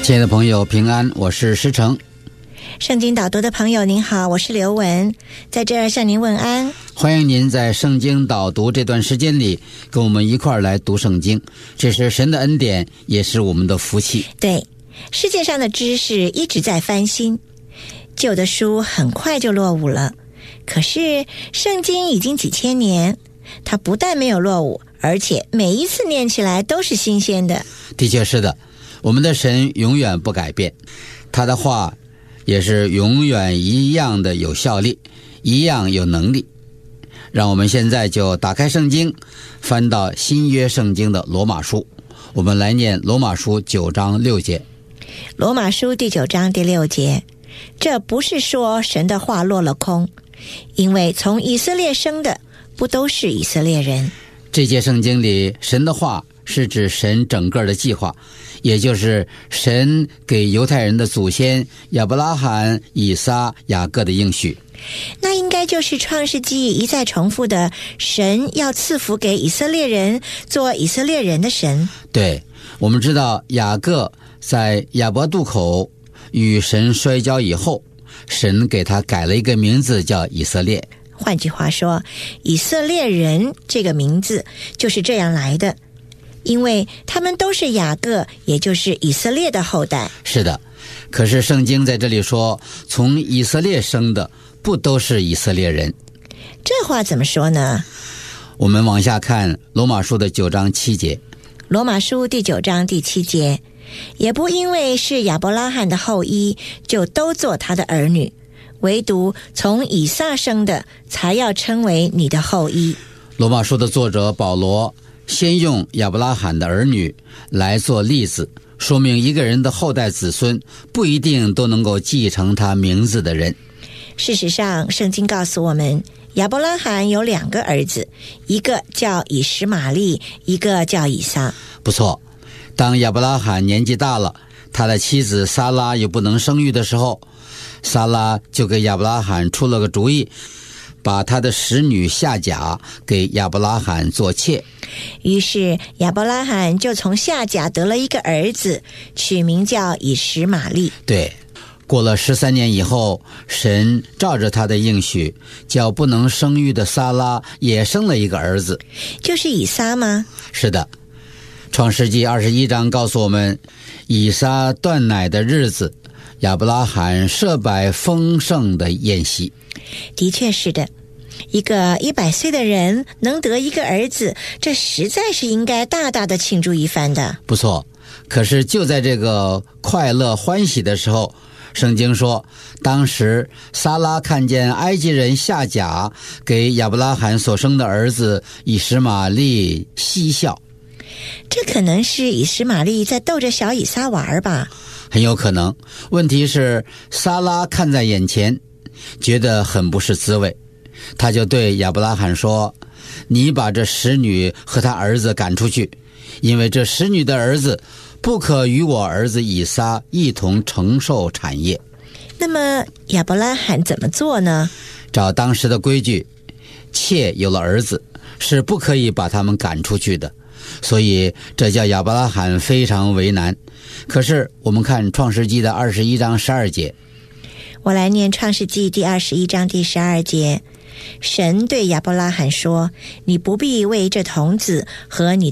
亲爱的朋友平安，我是施成。 圣经导读的朋友您好，我是刘文，在这儿向您问安。 欢迎您在圣经导读这段时间里跟我们一块儿来读圣经，这是神的恩典，也是我们的福气。 对，世界上的知识一直在翻新，旧的书很快就落伍了，可是圣经已经几千年，它不但没有落伍，而且每一次念起来都是新鲜的。 的确是的，我们的神永远不改变，他的话也是永远一样的有效力，一样有能力。让我们现在就打开圣经，翻到新约圣经的罗马书，我们来念罗马书9章6节。 罗马书第9章第6节，这不是说神的话落了空，因为从以色列生的不都是以色列人。 这节圣经里，神的话是指神整个的计划，也就是神给犹太人的祖先亚伯拉罕、以撒、雅各的应许。 那应该就是创世纪一再重复的，神要赐福给以色列人，做以色列人的神。 对，我们知道雅各在亚伯渡口与神摔跤以后，神给他改了一个名字叫以色列。 换句话说，以色列人这个名字就是这样来的，因为他们都是雅各，也就是以色列的后代。 是的，可是圣经在这里说，从以色列生的不都是以色列人。 这话怎么说呢？ 我们往下看罗马书的9章7节。 罗马书第9章第7节，也不因为是亚伯拉罕的后裔，就都做他的儿女，唯独从以撒生的，才要称为你的后裔。 罗马书的作者保罗先用亚伯拉罕的儿女来做例子，说明一个人的后代子孙不一定都能够继承他名字的人。 事实上，圣经告诉我们，亚伯拉罕有2个儿子，一个叫以实玛利，一个叫以撒。 不错，当亚伯拉罕年纪大了，他的妻子撒拉又不能生育的时候，撒拉就给亚伯拉罕出了个主意，把他的使女夏甲给亚伯拉罕做妾。 于是亚伯拉罕就从夏甲得了一个儿子，取名叫以实玛利。 对，过了13年以后，神照着他的应许，叫不能生育的撒拉也生了一个儿子。 就是以撒吗？ 是的，创世纪21章告诉我们，以撒断奶的日子，亚伯拉罕设摆丰盛的宴席。 的确是的，一个100岁的人能得一个儿子，这实在是应该大大的庆祝一番的。 不错，可是就在这个快乐欢喜的时候，圣经说，当时撒拉看见埃及人夏甲给亚伯拉罕所生的儿子以实玛利嬉笑。 这可能是以实玛利在逗着小以撒玩吧。 很有可能。问题是撒拉看在眼前，觉得很不是滋味，他就对亚伯拉罕说，你把这使女和他儿子赶出去，因为这使女的儿子不可与我儿子以撒一同承受产业。 那么亚伯拉罕怎么做呢？ 照当时的规矩，妾有了儿子是不可以把他们赶出去的，所以这叫亚伯拉罕非常为难。可是我们看创世纪的21章12节。 我来念创世纪第21章第12节。神对亚伯拉罕说，你不必为这童子和你